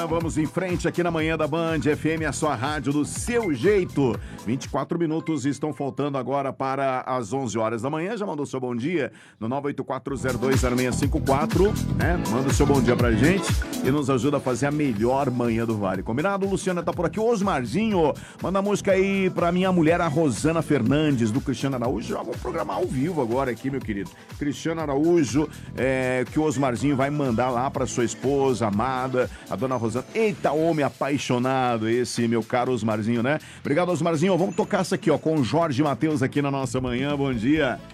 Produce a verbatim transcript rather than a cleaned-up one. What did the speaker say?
manhã, vamos em frente aqui na manhã da Band F M, a sua rádio do seu jeito. vinte e quatro minutos estão faltando agora para as onze horas da manhã. Já mandou seu bom dia no nove oito quatro zero dois zero seis cinco quatro, né? Manda o seu bom dia pra gente e nos ajuda a fazer a melhor manhã do Vale. Combinado? Luciana tá por aqui. Osmarzinho, manda a música aí pra minha mulher, a Rosana Fernandes, do Cristiano Araújo. Vamos programar ao vivo agora aqui, meu querido. Cristiano Araújo, é, que o Osmarzinho vai mandar lá pra sua esposa amada, a dona Rosana. Eita, homem apaixonado esse, meu caro Osmarzinho, né? Obrigado, Osmarzinho. Vamos tocar essa aqui, ó, com o Jorge Mateus aqui na nossa manhã. Bom dia.